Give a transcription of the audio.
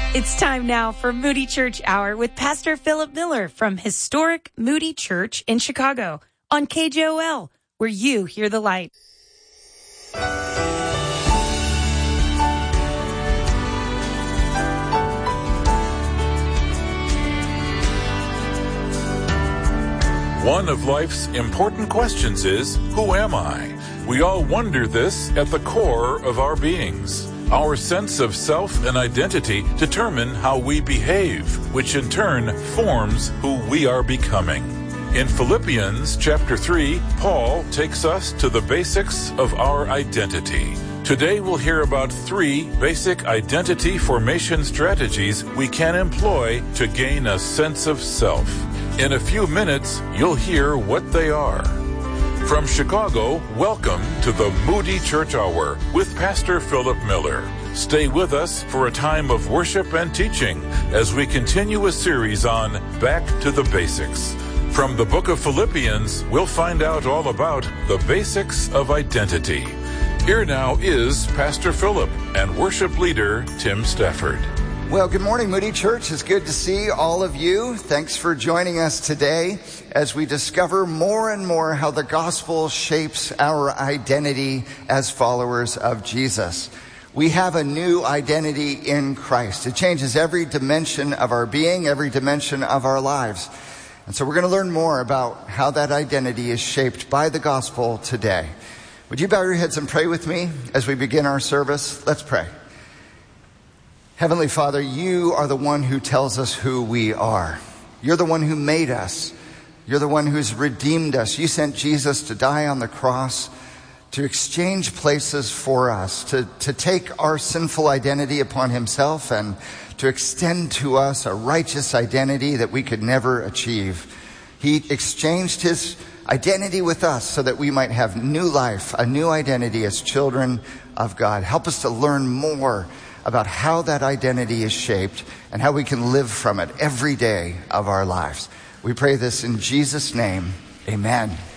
It's time now for Moody Church Hour with Pastor Philip Miller from historic Moody Church in Chicago on KJOL, where you hear the light. One of life's important questions is, who am I? We all wonder this at the core of our beings. Our sense of self and identity determine how we behave, which in turn forms who we are becoming. In Philippians chapter 3, Paul takes us to the basics of our identity. Today we'll hear about 3 basic identity formation strategies we can employ to gain a sense of self. In a few minutes, you'll hear what they are. From Chicago, welcome to the Moody Church Hour with Pastor Philip Miller. Stay with us for a time of worship and teaching as we continue a series on Back to the Basics. From the book of Philippians, we'll find out all about the basics of identity. Here now is Pastor Philip and worship leader Tim Stafford. Well, good morning, Moody Church. It's good to see all of you. Thanks for joining us today as we discover more and more how the gospel shapes our identity as followers of Jesus. We have a new identity in Christ. It changes every dimension of our being, every dimension of our lives. And so we're going to learn more about how that identity is shaped by the gospel today. Would you bow your heads and pray with me as we begin our service? Let's pray. Heavenly Father, you are the one who tells us who we are. You're the one who made us. You're the one who's redeemed us. You sent Jesus to die on the cross, to exchange places for us, to take our sinful identity upon himself and to extend to us a righteous identity that we could never achieve. He exchanged his identity with us so that we might have new life, a new identity as children of God. Help us to learn more about how that identity is shaped and how we can live from it every day of our lives. We pray this in Jesus' name. Amen.